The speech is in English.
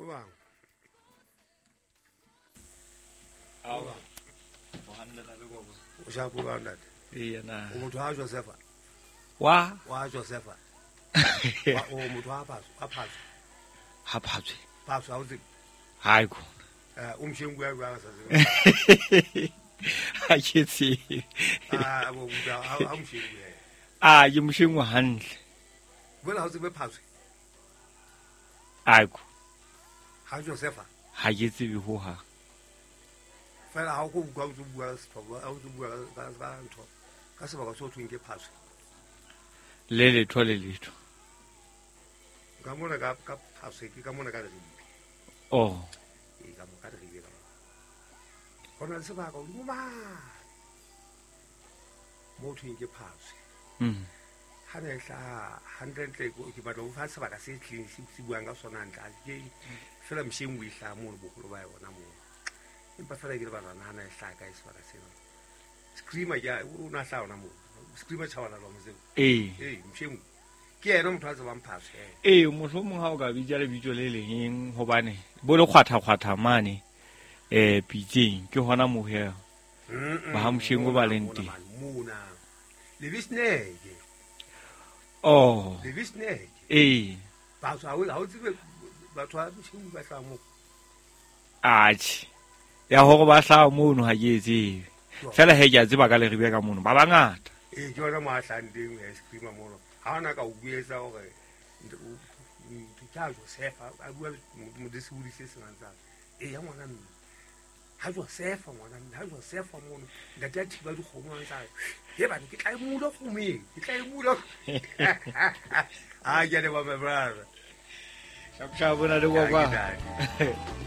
bang awa ohanda na loko o sha go bang that na o motho ha Josefa wa Josefa o motho ha phatswe ha o tse hayi khona umshengu ya sa ha ketsi abo buda ha umshengu ye mshengu handle bona ha tse be phatswe hayi ha Josefa ha ketsi be ho ha fela ha go bua go bua sethoba ha go bua ka ntho ka se ba ka so twing ke phatswe le letho ka mona ka phatswe ke ka mona ka re oh ka mo ka re ka bona se ba ka luma mo twing ke phatswe ha ne hla 100 ke ba do fa se ba ka se clean se buang ka sona ntla ke fela mshengwe ihla mo le bogolo ba yona mo impa fela ke ba rana na ihla ka iswa ka seno screamer ya una hla ona mo screamer chawana lo mo se mshengwe ke ena motho a tse bang phaswe motho mong ha o ka bitsa le bitso le leng hobane bo le kgwatha mane pitseng ke hona mo he ba ha mshengwe ba lente mona le bisneke le bisneke ba tswa ha o tsebe batho ba mshengwe ba tla mo achi ya ho ba hla mo no ha ke etse fela he ke a tseba ka le ribe ka mono ba bangata ke yona mo a hlandeng ya screamer mo ha ona ka o buetsa hore Josefa a bua mo disebudi se senantsa ya ngwana nna ha Josefa ngwana nna ha Josefa mo nda tla thiba di kgomo ntsa he ba ke tla imulo khumeng ke tla imulo shap bona le go ba